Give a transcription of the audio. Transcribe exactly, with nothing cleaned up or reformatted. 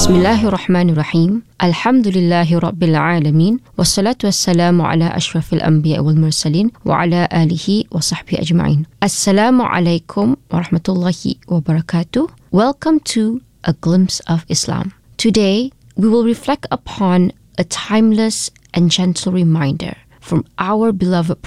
Bismillahirrahmanirrahim. Alhamdulillahi Rabbil Alamin. Wassalatu wassalamu ala ashrafil anbiya wal mursalin wa ala alihi wa sahbihi ajma'in. Assalamu alaikum wa rahmatullahi wa barakatuh. Welcome to A Glimpse of Islam. Today, we will reflect upon a timeless and gentle reminder from our beloved